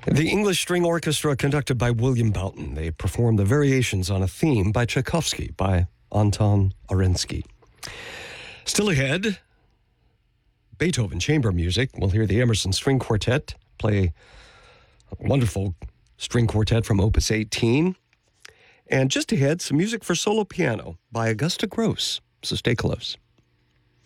The English String Orchestra, conducted by William Boughton. They performed the variations on a theme by Tchaikovsky by Anton Arensky. Still ahead, Beethoven chamber music. We'll hear the Emerson String Quartet play a wonderful string quartet from Opus 18. And just ahead, some music for solo piano by Augusta Gross. So stay close.